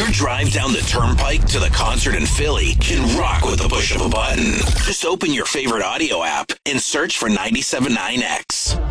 drive down the turnpike to the concert in Philly can rock with the push of a button. Just open your favorite audio app and search for 97.9X.